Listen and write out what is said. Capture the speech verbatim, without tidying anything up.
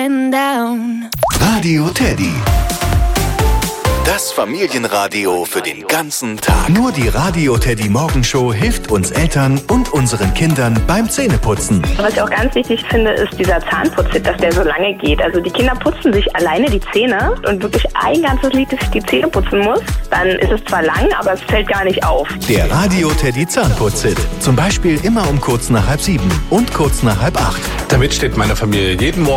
getting down. Radio Teddy. Das Familienradio für den ganzen Tag. Nur die Radio Teddy Morgenshow hilft uns Eltern und unseren Kindern beim Zähneputzen. Was ich auch ganz wichtig finde, ist dieser Zahnputztipp, dass der so lange geht. Also die Kinder putzen sich alleine die Zähne und wirklich ein ganzes Lied sich die Zähne putzen muss. Dann ist es zwar lang, aber es fällt gar nicht auf. Der Radio Teddy Zahnputzhit. Zum Beispiel immer um kurz nach halb sieben und kurz nach halb acht. Damit steht meine Familie jeden Morgen